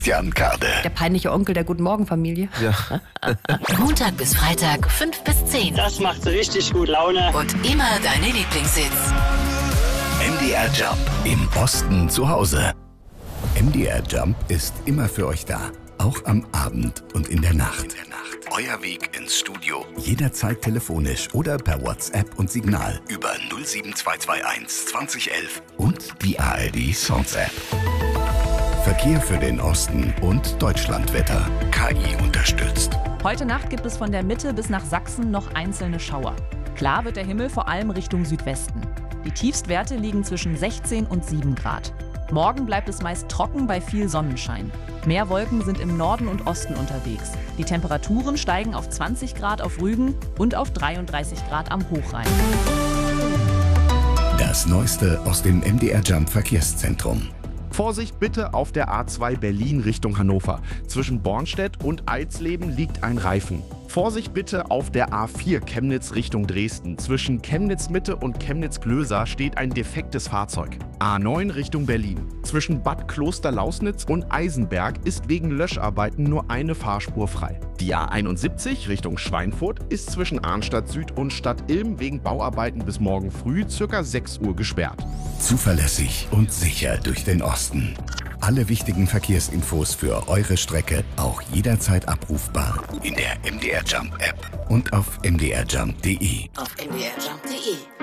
Jan Karde. Der peinliche Onkel der Guten-Morgen-Familie. Ja. Montag bis Freitag 5 bis 10. Das macht richtig gut Laune. Und immer deine Lieblingshits. MDR Jump. Im Osten zu Hause. MDR Jump ist immer für euch da. Auch am Abend und in der Nacht. Euer Weg ins Studio. Jederzeit telefonisch oder per WhatsApp und Signal über 07221 2011 und die ARD Songs App. Verkehr für den Osten und Deutschlandwetter. KI unterstützt. Heute Nacht gibt es von der Mitte bis nach Sachsen noch einzelne Schauer. Klar wird der Himmel vor allem Richtung Südwesten. Die Tiefstwerte liegen zwischen 16 und 7 Grad. Morgen bleibt es meist trocken bei viel Sonnenschein. Mehr Wolken sind im Norden und Osten unterwegs. Die Temperaturen steigen auf 20 Grad auf Rügen und auf 33 Grad am Hochrhein. Das Neueste aus dem MDR Jump Verkehrszentrum. Vorsicht bitte auf der A2 Berlin Richtung Hannover. Zwischen Bornstedt und Eisleben liegt ein Reifen. Vorsicht bitte auf der A4 Chemnitz Richtung Dresden. Zwischen Chemnitz Mitte und Chemnitz Klöser steht ein defektes Fahrzeug. A9 Richtung Berlin. Zwischen Bad Klosterlausnitz und Eisenberg ist wegen Löscharbeiten nur eine Fahrspur frei. Die A71 Richtung Schweinfurt ist zwischen Arnstadt Süd und Stadt Ilm wegen Bauarbeiten bis morgen früh ca. 6 Uhr gesperrt. Zuverlässig und sicher durch den Osten. Alle wichtigen Verkehrsinfos für eure Strecke auch jederzeit abrufbar in der MDR Jump App und auf mdrjump.de. Auf mdrjump.de.